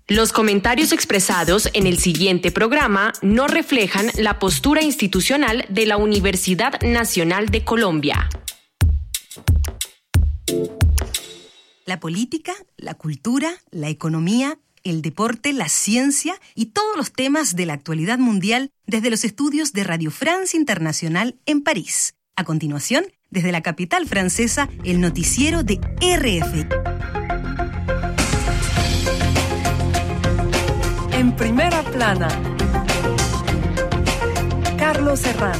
Los comentarios expresados en el siguiente programa no reflejan la postura institucional de la Universidad Nacional de Colombia. La política, la cultura, la economía, el deporte, la ciencia y todos los temas de la actualidad mundial desde los estudios de Radio France Internacional en París. A continuación, desde la capital francesa, el noticiero de RFI. En primera plana, Carlos Herranz.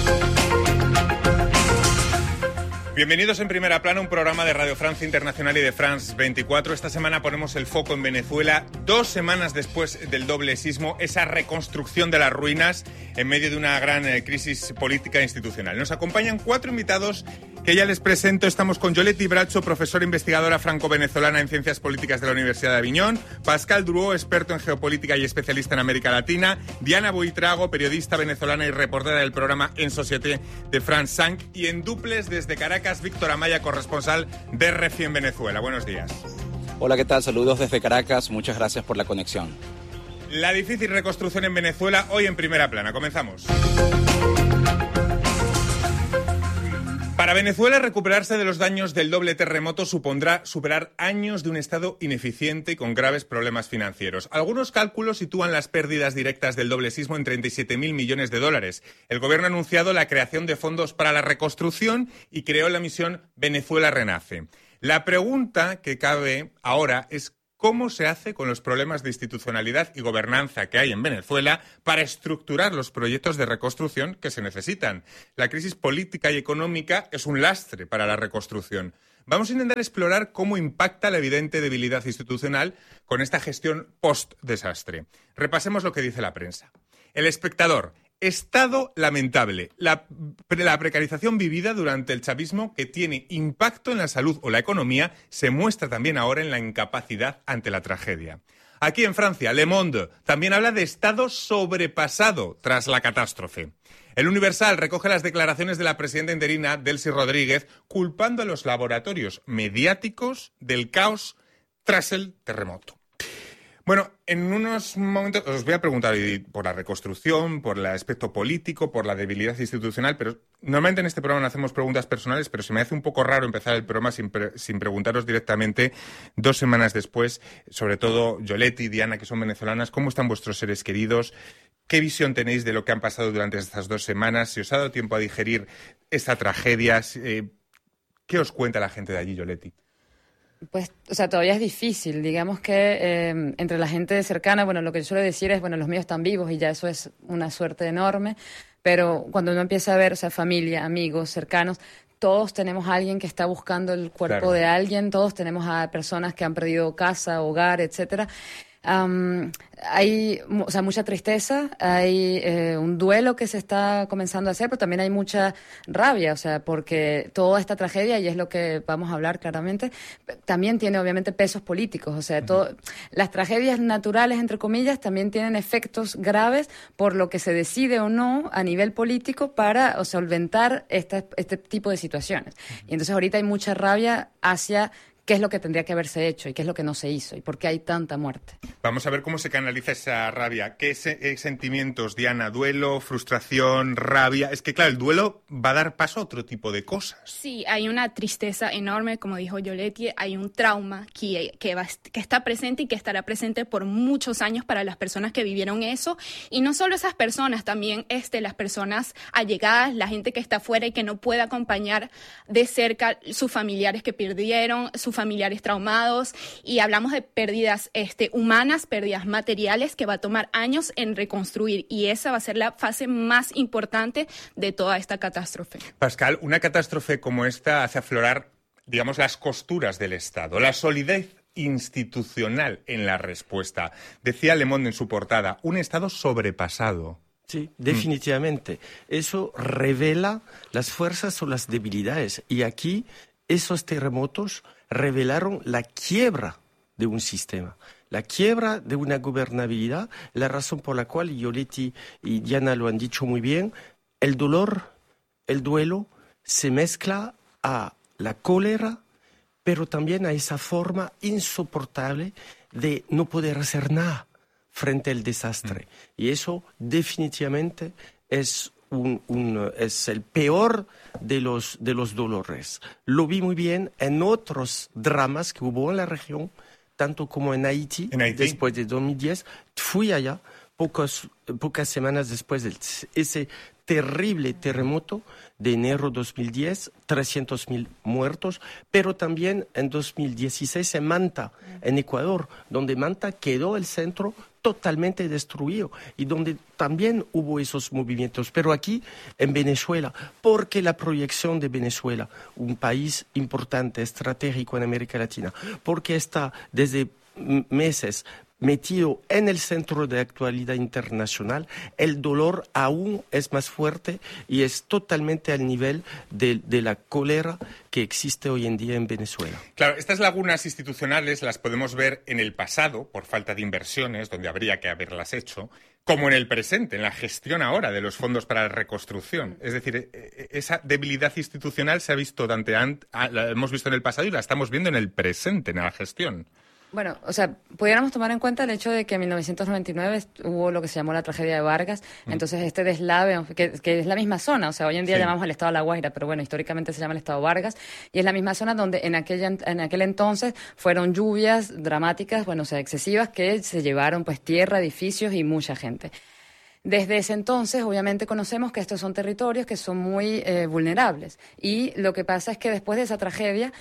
Bienvenidos en Primera Plana, un programa de Radio Francia Internacional y de France 24. Esta semana ponemos el foco en Venezuela, 2 semanas después del doble sismo, esa reconstrucción de las ruinas en medio de una gran crisis política e institucional. Nos acompañan 4 invitados que ya les presento. Estamos con Yoletti Bracho, profesora investigadora franco-venezolana en Ciencias Políticas de la Universidad de Aviñón, Pascal Drouot, experto en geopolítica y especialista en América Latina, Diana Buitrago, periodista venezolana y reportera del programa En Société de France 5, y en duples desde Caracas, Víctor Amaya, corresponsal de RFI en Venezuela. Buenos días. Hola, ¿qué tal? Saludos desde Caracas. Muchas gracias por la conexión. La difícil reconstrucción en Venezuela, hoy en Primera Plana. Comenzamos. Para Venezuela, recuperarse de los daños del doble terremoto supondrá superar años de un Estado ineficiente y con graves problemas financieros. Algunos cálculos sitúan las pérdidas directas del doble sismo en 37.000 millones de dólares. El gobierno ha anunciado la creación de fondos para la reconstrucción y creó la misión Venezuela Renace. La pregunta que cabe ahora es ¿cómo se hace con los problemas de institucionalidad y gobernanza que hay en Venezuela para estructurar los proyectos de reconstrucción que se necesitan? La crisis política y económica es un lastre para la reconstrucción. Vamos a intentar explorar cómo impacta la evidente debilidad institucional con esta gestión post-desastre. Repasemos lo que dice la prensa. El Espectador. Estado lamentable. La precarización vivida durante el chavismo, que tiene impacto en la salud o la economía, se muestra también ahora en la incapacidad ante la tragedia. Aquí en Francia, Le Monde también habla de estado sobrepasado tras la catástrofe. El Universal recoge las declaraciones de la presidenta interina, Delcy Rodríguez, culpando a los laboratorios mediáticos del caos tras el terremoto. Bueno, en unos momentos os voy a preguntar por la reconstrucción, por el aspecto político, por la debilidad institucional, pero normalmente en este programa no hacemos preguntas personales, pero se me hace un poco raro empezar el programa sin preguntaros directamente 2 semanas después, sobre todo Yoletti y Diana, que son venezolanas, ¿cómo están vuestros seres queridos? ¿Qué visión tenéis de lo que han pasado durante estas 2 semanas? ¿Si os ha dado tiempo a digerir esta tragedia? ¿Qué os cuenta la gente de allí, Yoletti? Pues, todavía es difícil. Digamos que entre la gente cercana, lo que yo suelo decir es, los míos están vivos y ya eso es una suerte enorme, pero cuando uno empieza a ver, familia, amigos, cercanos, todos tenemos a alguien que está buscando el cuerpo de alguien, todos tenemos a personas que han perdido casa, hogar, etcétera. Hay mucha tristeza, hay un duelo que se está comenzando a hacer, pero también hay mucha rabia, porque toda esta tragedia, y es lo que vamos a hablar claramente, también tiene obviamente pesos políticos, las tragedias naturales, entre comillas, también tienen efectos graves por lo que se decide o no a nivel político para solventar este tipo de situaciones. Y entonces ahorita hay mucha rabia hacia qué es lo que tendría que haberse hecho y qué es lo que no se hizo y por qué hay tanta muerte. Vamos a ver cómo se canaliza esa rabia. ¿Qué sentimientos, Diana? ¿Duelo, frustración, rabia? Es que, claro, el duelo va a dar paso a otro tipo de cosas. Sí, hay una tristeza enorme, como dijo Yoletti, hay un trauma que está presente y que estará presente por muchos años para las personas que vivieron eso. Y no solo esas personas, también las personas allegadas, la gente que está afuera y que no puede acompañar de cerca sus familiares que perdieron, sus familiares traumados, y hablamos de pérdidas humanas, pérdidas materiales que va a tomar años en reconstruir, y esa va a ser la fase más importante de toda esta catástrofe. Pascal, una catástrofe como esta hace aflorar, digamos, las costuras del Estado, la solidez institucional en la respuesta. Decía Le Monde en su portada, un Estado sobrepasado. Sí, definitivamente. Eso revela las fuerzas o las debilidades, y aquí esos terremotos revelaron la quiebra de un sistema, la quiebra de una gobernabilidad, la razón por la cual Yoletti y Diana lo han dicho muy bien, el dolor, el duelo se mezcla a la cólera, pero también a esa forma insoportable de no poder hacer nada frente al desastre. Y eso definitivamente es es el peor de los dolores. Lo vi muy bien en otros dramas que hubo en la región, tanto como en Haití. Después de 2010. Fui allá pocas semanas después de ese terrible terremoto de enero 2010, 300.000 muertos, pero también en 2016 en Manta, en Ecuador, donde Manta quedó el centro totalmente destruido y donde también hubo esos movimientos. Pero aquí, en Venezuela, porque la proyección de Venezuela, un país importante, estratégico en América Latina, porque está desde meses metido en el centro de actualidad internacional, el dolor aún es más fuerte y es totalmente al nivel de la cólera que existe hoy en día en Venezuela. Claro, estas lagunas institucionales las podemos ver en el pasado, por falta de inversiones, donde habría que haberlas hecho, como en el presente, en la gestión ahora de los fondos para la reconstrucción. Es decir, esa debilidad institucional se ha visto la hemos visto en el pasado y la estamos viendo en el presente, en la gestión. Bueno, o sea, pudiéramos tomar en cuenta el hecho de que en 1999 hubo lo que se llamó la tragedia de Vargas, entonces este deslave, que es la misma zona, o sea, hoy en día llamamos el estado de La Guaira, pero bueno, históricamente se llama el estado Vargas, y es la misma zona donde en aquel entonces fueron lluvias dramáticas, bueno, o sea, excesivas, que se llevaron pues tierra, edificios y mucha gente. Desde ese entonces, obviamente, conocemos que estos son territorios que son muy vulnerables. Y lo que pasa es que después de esa tragedia,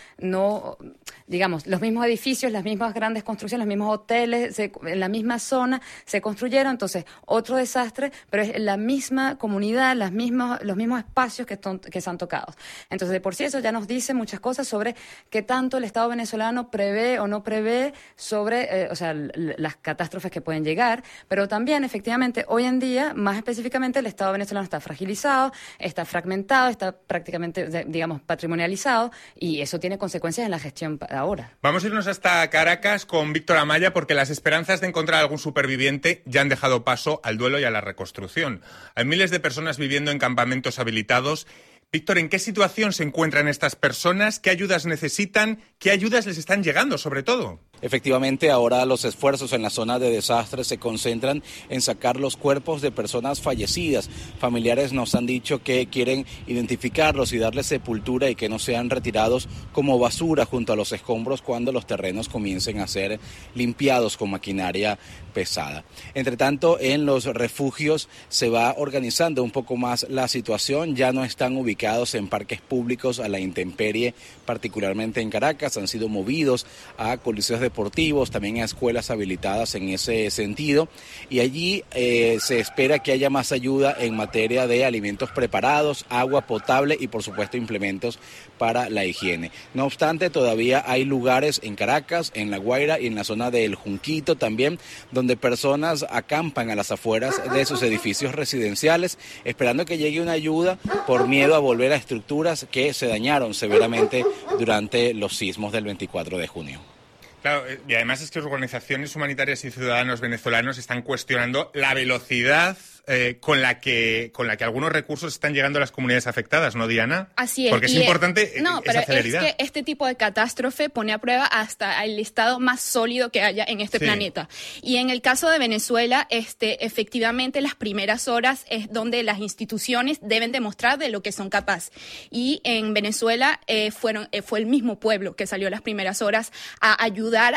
los mismos edificios, las mismas grandes construcciones, los mismos hoteles, en la misma zona se construyeron. Entonces, otro desastre, pero es la misma comunidad, los mismos espacios que se han tocado. Entonces, de por sí eso ya nos dice muchas cosas sobre qué tanto el Estado venezolano prevé o no prevé sobre las catástrofes que pueden llegar. Pero también, efectivamente, hoy en día, más específicamente, el Estado venezolano está fragilizado, está fragmentado, está prácticamente, patrimonializado, y eso tiene consecuencias en la gestión ahora. Vamos a irnos hasta Caracas con Víctor Amaya, porque las esperanzas de encontrar algún superviviente ya han dejado paso al duelo y a la reconstrucción. Hay miles de personas viviendo en campamentos habilitados. Víctor, ¿en qué situación se encuentran estas personas? ¿Qué ayudas necesitan? ¿Qué ayudas les están llegando, sobre todo? Efectivamente, ahora los esfuerzos en la zona de desastre se concentran en sacar los cuerpos de personas fallecidas. Familiares nos han dicho que quieren identificarlos y darles sepultura y que no sean retirados como basura junto a los escombros cuando los terrenos comiencen a ser limpiados con maquinaria pesada. Entre tanto, en los refugios se va organizando un poco más la situación. Ya no están ubicados en parques públicos a la intemperie, particularmente en Caracas. Han sido movidos a coliseos deportivos, también a escuelas habilitadas en ese sentido, y allí se espera que haya más ayuda en materia de alimentos preparados, agua potable y por supuesto implementos para la higiene. No obstante, todavía hay lugares en Caracas, en La Guaira y en la zona del Junquito también, donde personas acampan a las afueras de sus edificios residenciales esperando que llegue una ayuda por miedo a volver a estructuras que se dañaron severamente durante los sismos del 24 de junio. Claro, y además es que organizaciones humanitarias y ciudadanos venezolanos están cuestionando la velocidad con la que algunos recursos están llegando a las comunidades afectadas, ¿no, Diana? Así es. Porque es importante esa celeridad. Es que este tipo de catástrofe pone a prueba hasta el estado más sólido que haya en este planeta. Y en el caso de Venezuela, efectivamente las primeras horas es donde las instituciones deben demostrar de lo que son capaces. Y en Venezuela fue el mismo pueblo que salió las primeras horas a ayudar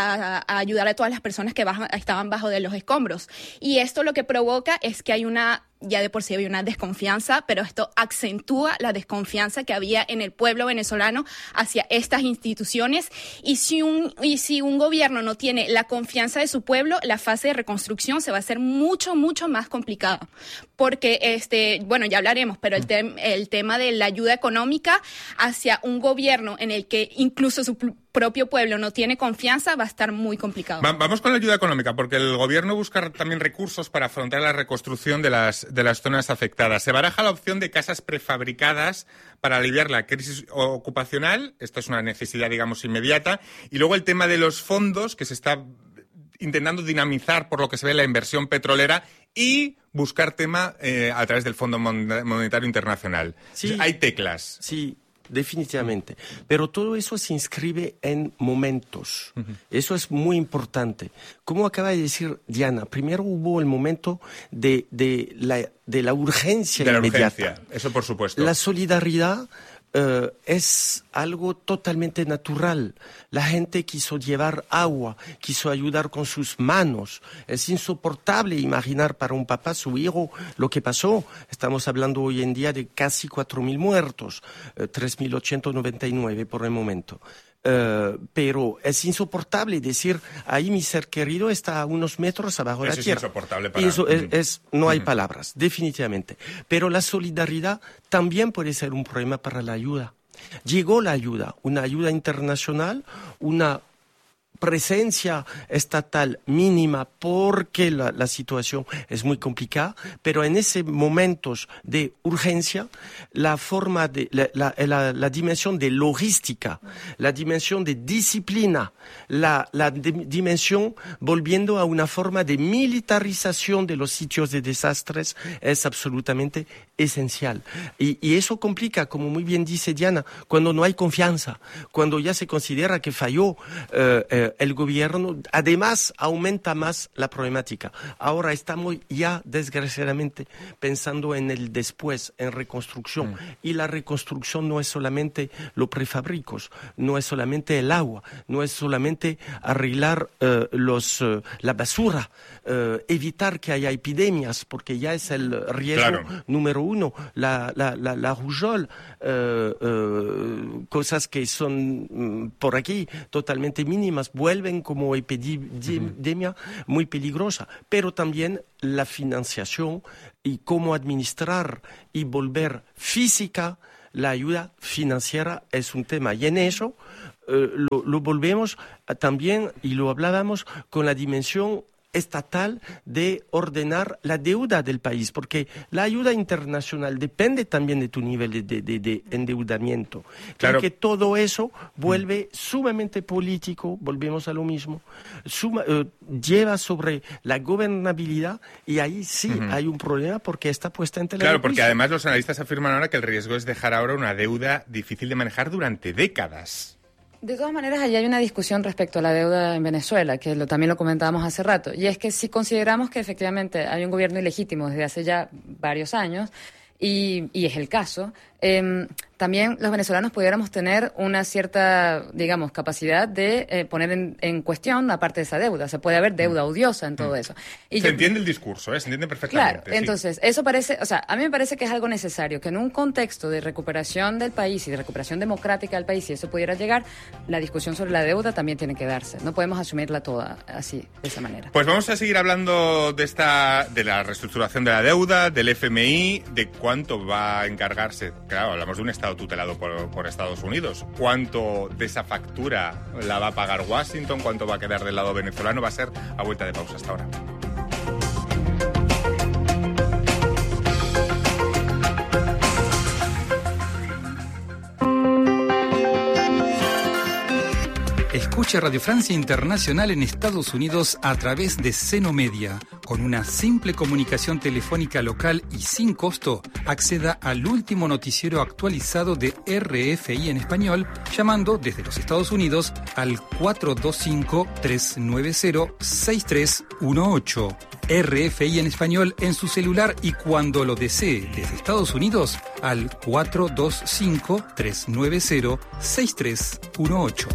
a ayudar a todas las personas que estaban bajo de los escombros. Y esto lo que provoca es que ya de por sí había una desconfianza, pero esto acentúa la desconfianza que había en el pueblo venezolano hacia estas instituciones. Y si un gobierno no tiene la confianza de su pueblo, la fase de reconstrucción se va a hacer mucho, mucho más complicada. Porque, ya hablaremos, pero el tema de la ayuda económica hacia un gobierno en el que incluso su propio pueblo no tiene confianza va a estar muy complicado. Vamos con la ayuda económica, porque el gobierno busca también recursos para afrontar la reconstrucción de las zonas afectadas. Se baraja la opción de casas prefabricadas para aliviar la crisis ocupacional. Esto es una necesidad, inmediata. Y luego el tema de los fondos, que se está intentando dinamizar por lo que se ve la inversión petrolera y buscar tema a través del Fondo Monetario Internacional. Sí, hay teclas. Sí. definitivamente. Pero todo eso se inscribe en momentos. Eso es muy importante. Como acaba de decir Diana, primero hubo el momento de la urgencia inmediata. Urgencia, eso por supuesto. La solidaridad es algo totalmente natural. La gente quiso llevar agua, quiso ayudar con sus manos. Es insoportable imaginar para un papá, su hijo, lo que pasó. Estamos hablando hoy en día de casi 4.000 muertos, 3.899 por el momento. Pero es insoportable decir, ahí mi ser querido está a unos metros abajo de la tierra. Es insoportable para... Y eso no hay palabras, definitivamente. Pero la solidaridad también puede ser un problema para la ayuda. Llegó la ayuda, una ayuda internacional, una presencia estatal mínima porque la situación es muy complicada, pero en esos momentos de urgencia, la forma de la dimensión de logística, la dimensión de disciplina, la dimensión volviendo a una forma de militarización de los sitios de desastres es absolutamente esencial. Y eso complica, como muy bien dice Diana, cuando no hay confianza, cuando ya se considera que falló el gobierno, además aumenta más la problemática. Ahora estamos ya desgraciadamente pensando en el después, en reconstrucción. Y la reconstrucción no es solamente los prefabricos, no es solamente el agua, no es solamente arreglar la basura, evitar que haya epidemias, porque ya es el riesgo número uno, la rougeole, cosas que son por aquí totalmente mínimas, vuelven como epidemia muy peligrosa, pero también la financiación y cómo administrar y volver física la ayuda financiera es un tema. Y en eso lo volvemos también, y lo hablábamos, con la dimensión estatal de ordenar la deuda del país, porque la ayuda internacional depende también de tu nivel de endeudamiento. Claro. Que todo eso vuelve sumamente político, volvemos a lo mismo, lleva sobre la gobernabilidad, y ahí sí hay un problema porque está puesta en tela de juicio. Claro, porque además los analistas afirman ahora que el riesgo es dejar ahora una deuda difícil de manejar durante décadas. De todas maneras, allí hay una discusión respecto a la deuda en Venezuela, que también lo comentábamos hace rato, y es que si consideramos que efectivamente hay un gobierno ilegítimo desde hace ya varios años, y es el caso, también los venezolanos pudiéramos tener una cierta, digamos, capacidad de poner en cuestión la parte de esa deuda. O sea, puede haber deuda odiosa en todo eso. Y se entiende el discurso, se entiende perfectamente. Claro, entonces, eso parece, o sea, a mí me parece que es algo necesario, que en un contexto de recuperación del país y de recuperación democrática del país, si eso pudiera llegar, la discusión sobre la deuda también tiene que darse. No podemos asumirla toda así, de esa manera. Pues vamos a seguir hablando de la reestructuración de la deuda, del FMI, de cuánto va a encargarse. Claro, hablamos de un Estado tutelado por Estados Unidos. ¿Cuánto de esa factura la va a pagar Washington? ¿Cuánto va a quedar del lado venezolano? Va a ser a vuelta de pausa. Hasta ahora. Escuche Radio Francia Internacional en Estados Unidos a través de Seno Media. Con una simple comunicación telefónica local y sin costo, acceda al último noticiero actualizado de RFI en español, llamando desde los Estados Unidos al 425-390-6318. RFI en español en su celular y cuando lo desee desde Estados Unidos al 425-390-6318.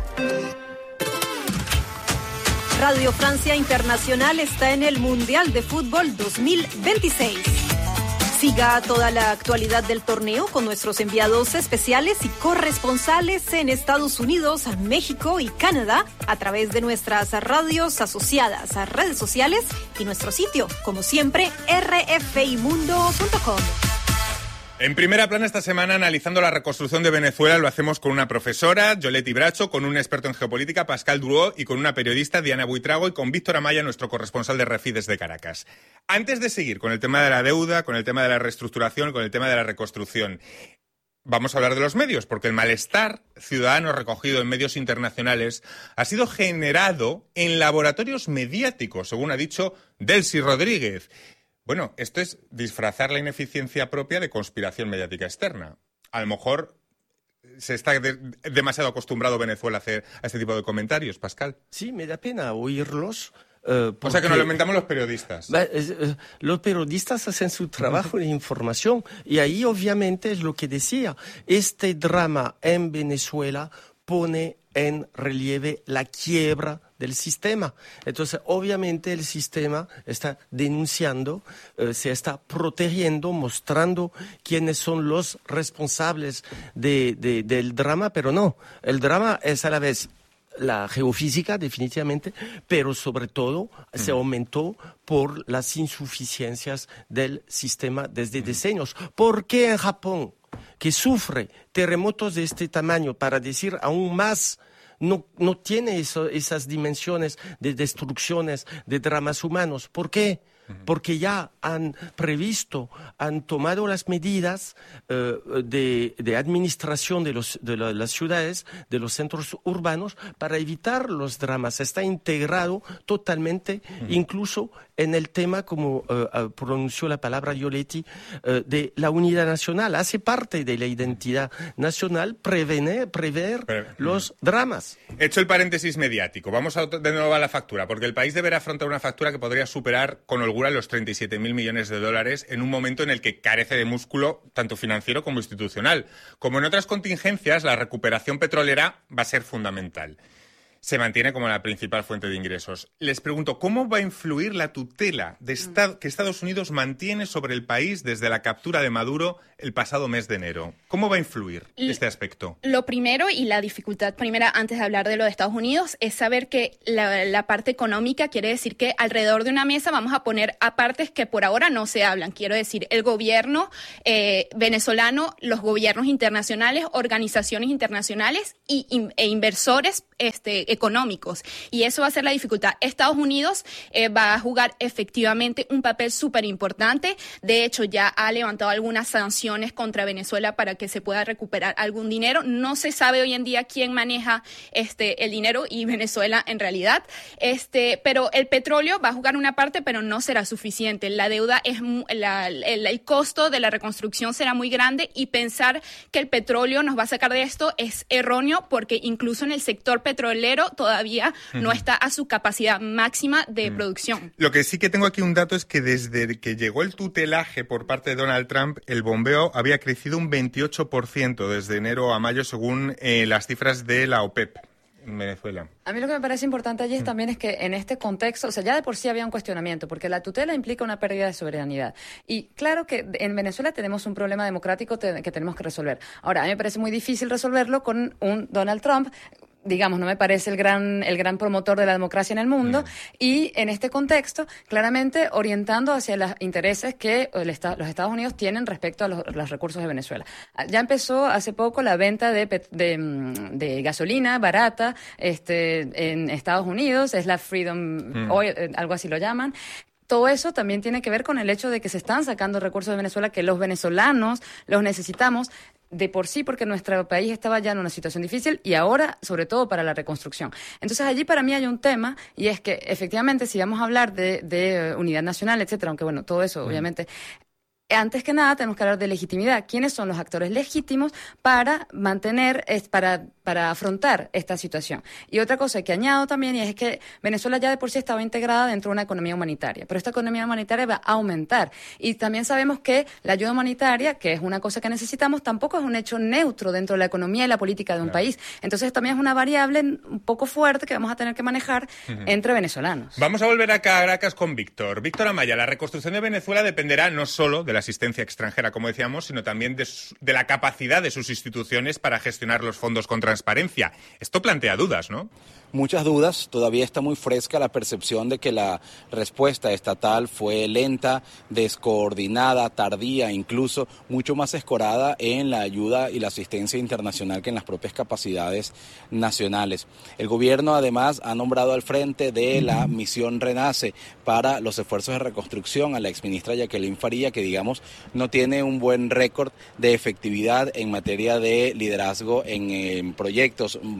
Radio Francia Internacional está en el Mundial de Fútbol 2026. Siga toda la actualidad del torneo con nuestros enviados especiales y corresponsales en Estados Unidos, México y Canadá a través de nuestras radios asociadas a redes sociales y nuestro sitio, como siempre, rfimundo.com. En Primera Plana esta semana, analizando la reconstrucción de Venezuela, lo hacemos con una profesora, Yoleti Bracho, con un experto en geopolítica, Pascal Drouot, y con una periodista, Diana Buitrago, y con Víctor Amaya, nuestro corresponsal de RFI desde Caracas. Antes de seguir con el tema de la deuda, con el tema de la reestructuración, con el tema de la reconstrucción, vamos a hablar de los medios, porque el malestar ciudadano recogido en medios internacionales ha sido generado en laboratorios mediáticos, según ha dicho Delcy Rodríguez. Bueno, esto es disfrazar la ineficiencia propia de conspiración mediática externa. A lo mejor se está demasiado acostumbrado Venezuela a hacer a este tipo de comentarios, Pascal. Sí, me da pena oírlos. O sea que nos lo inventamos los periodistas. Los periodistas hacen su trabajo de información y ahí obviamente es lo que decía. Este drama en Venezuela pone en relieve la quiebra del sistema. Entonces, obviamente el sistema está denunciando, se está protegiendo, mostrando quiénes son los responsables del drama, pero no, el drama es a la vez la geofísica, definitivamente, pero sobre todo se aumentó por las insuficiencias del sistema desde decenios. ¿Por qué en Japón, que sufre terremotos de este tamaño, para decir aún más, no tiene esas dimensiones de destrucciones, de dramas humanos? ¿Por qué? Porque ya han previsto, han tomado las medidas de administración de las ciudades, de los centros urbanos, para evitar los dramas. Está integrado totalmente, incluso en el tema, como pronunció la palabra Yoletti, de la unidad nacional. Hace parte de la identidad nacional prever los dramas. Hecho el paréntesis mediático, vamos de nuevo a la factura, porque el país deberá afrontar una factura que podría superar con holgura los 37.000 millones de dólares en un momento en el que carece de músculo tanto financiero como institucional. Como en otras contingencias, la recuperación petrolera va a ser fundamental. Se mantiene como la principal fuente de ingresos. Les pregunto, ¿cómo va a influir la tutela que Estados Unidos mantiene sobre el país desde la captura de Maduro el pasado mes de enero? ¿Cómo va a influir este aspecto? Lo primero, y la dificultad primera antes de hablar de lo de Estados Unidos, es saber que la parte económica quiere decir que alrededor de una mesa vamos a poner a partes que por ahora no se hablan. Quiero decir, el gobierno venezolano, los gobiernos internacionales, organizaciones internacionales e inversores económicos, y eso va a ser la dificultad. Estados Unidos va a jugar efectivamente un papel súper importante. De hecho, ya ha levantado algunas sanciones contra Venezuela para que se pueda recuperar algún dinero. No se sabe hoy en día quién maneja el dinero y Venezuela en realidad. Pero el petróleo va a jugar una parte, pero no será suficiente. La deuda el costo de la reconstrucción será muy grande, y pensar que el petróleo nos va a sacar de esto es erróneo, porque incluso en el sector petrolero todavía no está a su capacidad máxima de producción. Lo que sí que tengo aquí un dato es que desde que llegó el tutelaje por parte de Donald Trump, el bombeo había crecido un 28% desde enero a mayo, según las cifras de la OPEP en Venezuela. A mí lo que me parece importante allí también es que en este contexto, o sea, ya de por sí había un cuestionamiento, porque la tutela implica una pérdida de soberanidad. Y claro que en Venezuela tenemos un problema democrático que tenemos que resolver. Ahora, a mí me parece muy difícil resolverlo con un Donald Trump. Digamos, no me parece el gran promotor de la democracia en el mundo, y en este contexto, claramente orientando hacia los intereses que los Estados Unidos tienen respecto a los recursos de Venezuela. Ya empezó hace poco la venta de gasolina barata en Estados Unidos, es la Freedom Oil, algo así lo llaman. Todo eso también tiene que ver con el hecho de que se están sacando recursos de Venezuela, que los venezolanos los necesitamos de por sí, porque nuestro país estaba ya en una situación difícil, y ahora, sobre todo, para la reconstrucción. Entonces, allí para mí hay un tema, y es que, efectivamente, si vamos a hablar de unidad nacional, etcétera, aunque, bueno, todo eso, obviamente, antes que nada tenemos que hablar de legitimidad. ¿Quiénes son los actores legítimos para mantener, para afrontar esta situación? Y otra cosa que añado también, y es que Venezuela ya de por sí estaba integrada dentro de una economía humanitaria, pero esta economía humanitaria va a aumentar. Y también sabemos que la ayuda humanitaria, que es una cosa que necesitamos, tampoco es un hecho neutro dentro de la economía y la política de un país. Entonces también es una variable un poco fuerte que vamos a tener que manejar entre venezolanos. Vamos a volver a Caracas con Víctor. Víctor Amaya, la reconstrucción de Venezuela dependerá no solo de la asistencia extranjera, como decíamos, sino también de la capacidad de sus instituciones para gestionar los fondos con transparencia. Esto plantea dudas, ¿no? Muchas dudas. Todavía está muy fresca la percepción de que la respuesta estatal fue lenta, descoordinada, tardía, incluso mucho más escorada en la ayuda y la asistencia internacional que en las propias capacidades nacionales. El gobierno además ha nombrado al frente de la misión Renace para los esfuerzos de reconstrucción a la exministra Jacqueline Faría, que digamos no tiene un buen récord de efectividad en materia de liderazgo en proyectos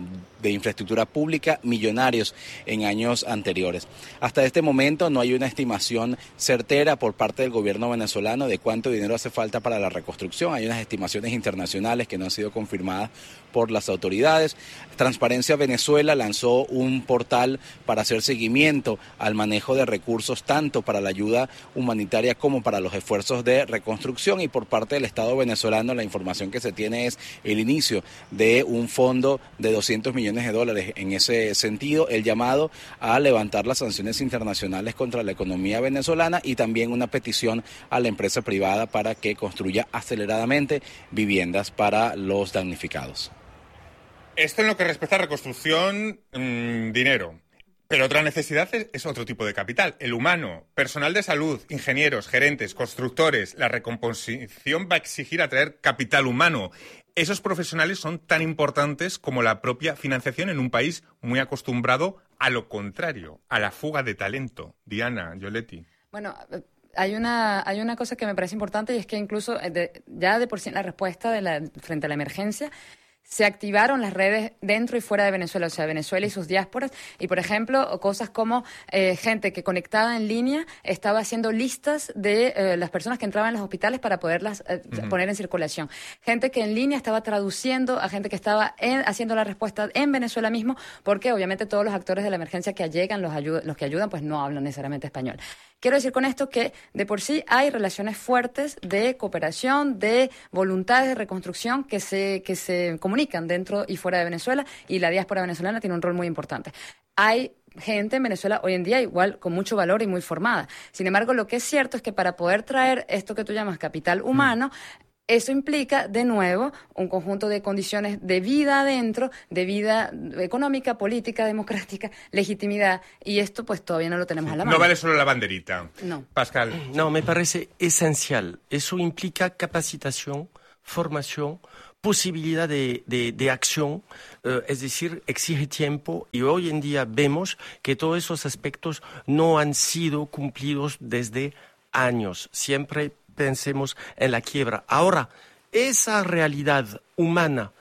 de infraestructura pública millonarios en años anteriores. Hasta este momento no hay una estimación certera por parte del gobierno venezolano de cuánto dinero hace falta para la reconstrucción. Hay unas estimaciones internacionales que no han sido confirmadas por las autoridades. Transparencia Venezuela lanzó un portal para hacer seguimiento al manejo de recursos tanto para la ayuda humanitaria como para los esfuerzos de reconstrucción, y por parte del Estado venezolano la información que se tiene es el inicio de un fondo de $200 millones. En ese sentido, el llamado a levantar las sanciones internacionales contra la economía venezolana y también una petición a la empresa privada para que construya aceleradamente viviendas para los damnificados. Esto en lo que respecta a reconstrucción, dinero. Pero otra necesidad es otro tipo de capital, el humano, personal de salud, ingenieros, gerentes, constructores. La recomposición va a exigir atraer capital humano. Esos profesionales son tan importantes como la propia financiación en un país muy acostumbrado a lo contrario, a la fuga de talento. Diana, Yoletti. Bueno, hay una cosa que me parece importante, y es que incluso ya de por sí en la respuesta frente a la emergencia se activaron las redes dentro y fuera de Venezuela, o sea, Venezuela y sus diásporas, y por ejemplo, cosas como gente que conectada en línea estaba haciendo listas de las personas que entraban en los hospitales para poderlas poner en circulación. Gente que en línea estaba traduciendo a gente que estaba haciendo la respuesta en Venezuela mismo, porque obviamente todos los actores de la emergencia que llegan, los que ayudan, pues no hablan necesariamente español. Quiero decir con esto que de por sí hay relaciones fuertes de cooperación, de voluntades de reconstrucción que se comunican dentro y fuera de Venezuela, y la diáspora venezolana tiene un rol muy importante. Hay gente en Venezuela hoy en día igual con mucho valor y muy formada. Sin embargo, lo que es cierto es que para poder traer esto que tú llamas capital humano, eso implica, de nuevo, un conjunto de condiciones de vida adentro, de vida económica, política, democrática, legitimidad, y esto pues todavía no lo tenemos a la mano. No vale solo la banderita. No. Pascal. No, me parece esencial. Eso implica capacitación, formación, posibilidad de acción, es decir, exige tiempo, y hoy en día vemos que todos esos aspectos no han sido cumplidos desde años. Siempre pensemos en la quiebra. Ahora, esa realidad humana,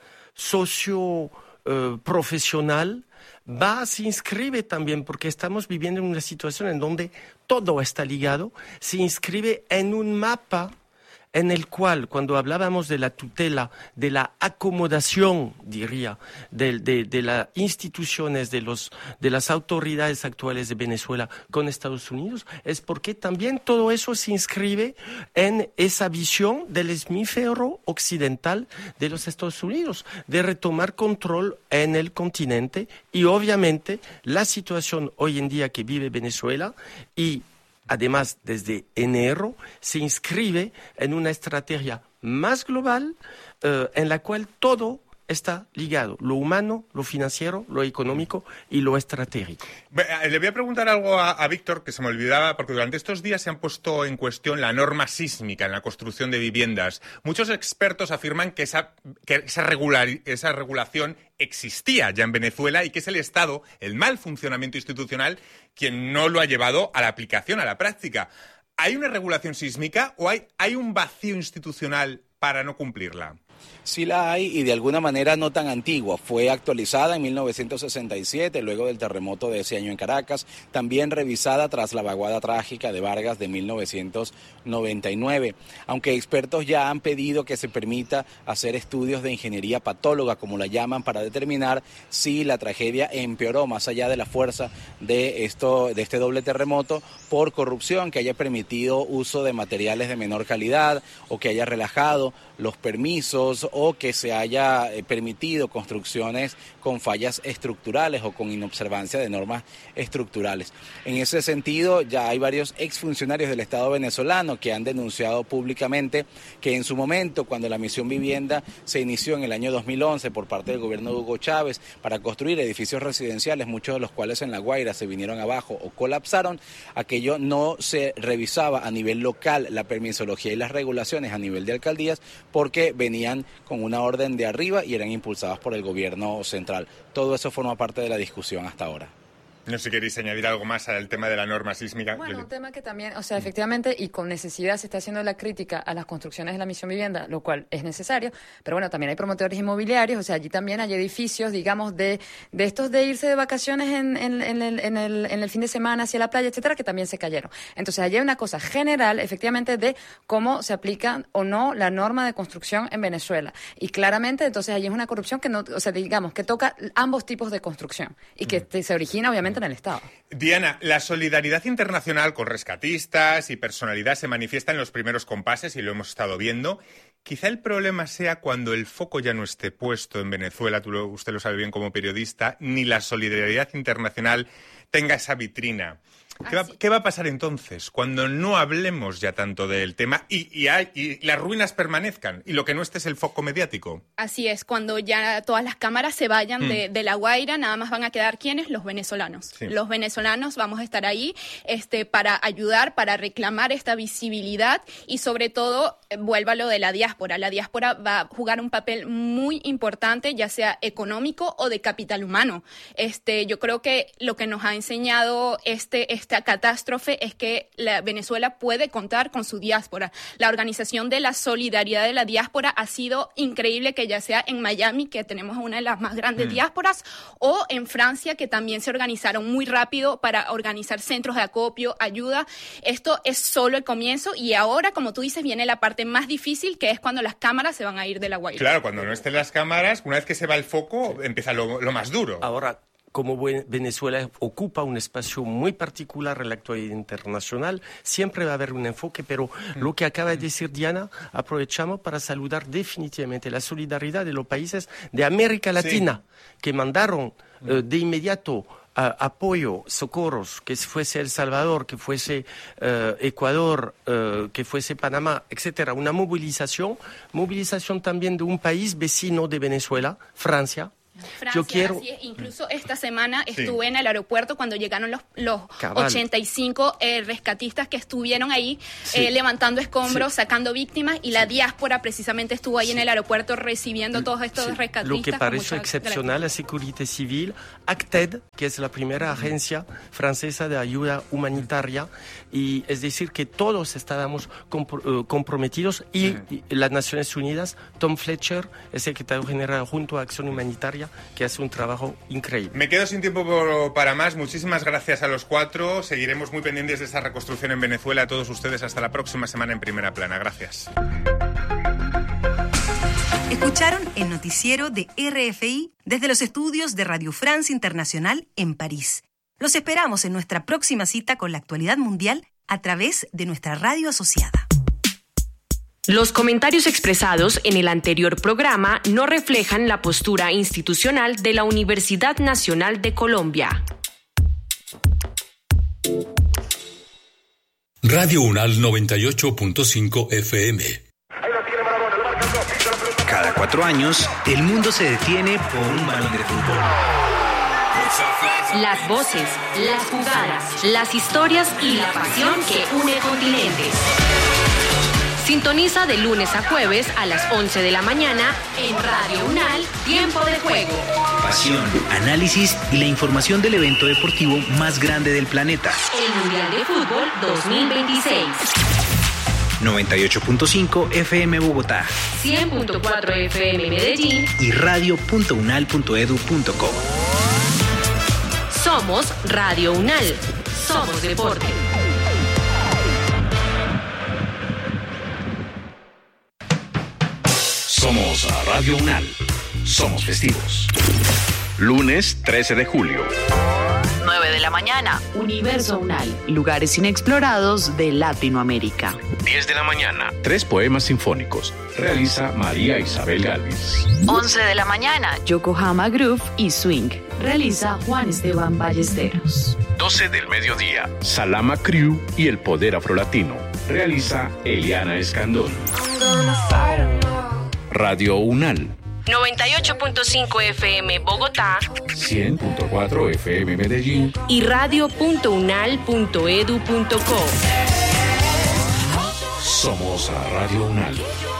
socio-profesional, se inscribe también, porque estamos viviendo en una situación en donde todo está ligado, se inscribe en un mapa en el cual, cuando hablábamos de la tutela, de la acomodación, diría, de las instituciones, de las autoridades actuales de Venezuela con Estados Unidos, es porque también todo eso se inscribe en esa visión del hemisferio occidental de los Estados Unidos, de retomar control en el continente, y obviamente la situación hoy en día que vive Venezuela, y además, desde enero, se inscribe en una estrategia más global en la cual todo está ligado, lo humano, lo financiero, lo económico y lo estratégico. Le voy a preguntar algo a Víctor, que se me olvidaba, porque durante estos días se han puesto en cuestión la norma sísmica en la construcción de viviendas. Muchos expertos afirman que esa regulación existía ya en Venezuela, y que es el Estado, el mal funcionamiento institucional, quien no lo ha llevado a la aplicación, a la práctica. ¿Hay una regulación sísmica o hay un vacío institucional para no cumplirla? Sí la hay, y de alguna manera no tan antigua. Fue actualizada en 1967, luego del terremoto de ese año en Caracas, también revisada tras la vaguada trágica de Vargas de 1999. Aunque expertos ya han pedido que se permita hacer estudios de ingeniería patóloga, como la llaman, para determinar si la tragedia empeoró más allá de la fuerza de este doble terremoto por corrupción, que haya permitido uso de materiales de menor calidad, o que haya relajado los permisos, o que se haya permitido construcciones con fallas estructurales o con inobservancia de normas estructurales. En ese sentido, ya hay varios exfuncionarios del Estado venezolano que han denunciado públicamente que en su momento, cuando la Misión Vivienda se inició en el año 2011 por parte del gobierno de Hugo Chávez para construir edificios residenciales, muchos de los cuales en La Guaira se vinieron abajo o colapsaron, aquello no se revisaba a nivel local, la permisología y las regulaciones a nivel de alcaldías, porque venían con una orden de arriba y eran impulsadas por el gobierno central. Todo eso forma parte de la discusión hasta ahora. No sé si queréis añadir algo más al tema de la norma sísmica. Bueno, un tema que también, o sea, efectivamente, y con necesidad se está haciendo la crítica a las construcciones de la Misión Vivienda, lo cual es necesario, pero bueno, también hay promotores inmobiliarios, o sea, allí también hay edificios, digamos, de estos de irse de vacaciones en el fin de semana hacia la playa, etcétera, que también se cayeron. Entonces, allí hay una cosa general, efectivamente, de cómo se aplica o no la norma de construcción en Venezuela. Y claramente, entonces, allí es una corrupción que no, o sea, digamos, que toca ambos tipos de construcción y que se origina, obviamente, en el Estado. Diana, la solidaridad internacional con rescatistas y personalidad se manifiesta en los primeros compases y lo hemos estado viendo. Quizá el problema sea cuando el foco ya no esté puesto en Venezuela, usted lo sabe bien como periodista, ni la solidaridad internacional tenga esa vitrina. ¿Qué va a pasar entonces cuando no hablemos ya tanto del tema y las ruinas permanezcan y lo que no esté es el foco mediático? Así es, cuando ya todas las cámaras se vayan de La Guaira, nada más van a quedar ¿quiénes? Los venezolanos. Sí. Los venezolanos vamos a estar ahí para ayudar, para reclamar esta visibilidad y sobre todo, vuelva a lo de la diáspora. La diáspora va a jugar un papel muy importante, ya sea económico o de capital humano. Yo creo que lo que nos ha enseñado esta catástrofe es que Venezuela puede contar con su diáspora. La organización de la solidaridad de la diáspora ha sido increíble, que ya sea en Miami, que tenemos una de las más grandes diásporas, o en Francia, que también se organizaron muy rápido para organizar centros de acopio, ayuda. Esto es solo el comienzo y ahora, como tú dices, viene la parte más difícil, que es cuando las cámaras se van a ir de La Guaira. Claro, cuando no estén las cámaras, una vez que se va el foco, empieza lo más duro. Ahora, como Venezuela ocupa un espacio muy particular en la actualidad internacional, siempre va a haber un enfoque, pero lo que acaba de decir Diana, aprovechamos para saludar definitivamente la solidaridad de los países de América Latina, que mandaron de inmediato apoyo, socorros, que fuese El Salvador, que fuese Ecuador, que fuese Panamá, etcétera. Una movilización también de un país vecino de Venezuela, Francia. Así es. Incluso esta semana estuve en el aeropuerto cuando llegaron los 85 rescatistas que estuvieron ahí levantando escombros, sacando víctimas, y la diáspora precisamente estuvo ahí en el aeropuerto recibiendo todos estos rescatistas. Lo que parece excepcional, la Seguridad Civil, ACTED, que es la primera agencia francesa de ayuda humanitaria, y es decir que todos estábamos comprometidos y las Naciones Unidas, Tom Fletcher, el secretario general junto a Acción Humanitaria, que hace un trabajo increíble. Me quedo sin tiempo para más. Muchísimas gracias a los cuatro. Seguiremos muy pendientes de esa reconstrucción en Venezuela. A todos ustedes, hasta la próxima semana en Primera Plana. Gracias. Escucharon el noticiero de RFI desde los estudios de Radio France Internacional en París. Los esperamos en nuestra próxima cita con la actualidad mundial a través de nuestra radio asociada. Los comentarios expresados en el anterior programa no reflejan la postura institucional de la Universidad Nacional de Colombia. Radio UNAL 98.5 FM. Cada 4 años, el mundo se detiene por un balón de fútbol. Las voces, las jugadas, las historias y la pasión que une continentes. Sintoniza de lunes a jueves a las 11 de la mañana en Radio UNAL, Tiempo de Juego. Pasión, análisis y la información del evento deportivo más grande del planeta. El Mundial de Fútbol 2026. 98.5 FM Bogotá. 100.4 FM Medellín. Y radio.unal.edu.co. Somos Radio UNAL. Somos deporte. Somos Radio UNAL. Somos festivos. Lunes 13 de julio. 9 de la mañana. Universo UNAL. Lugares inexplorados de Latinoamérica. 10 de la mañana. 3 poemas sinfónicos. Realiza María Isabel Gálvez. 11 de la mañana. Yokohama Groove y Swing. Realiza Juan Esteban Ballesteros. 12 del mediodía. Salama Crew y el Poder Afrolatino. Realiza Eliana Escandón. Radio UNAL. 98.5 FM Bogotá. 100.4 FM Medellín. Y radio.unal.edu.co. Somos Radio UNAL.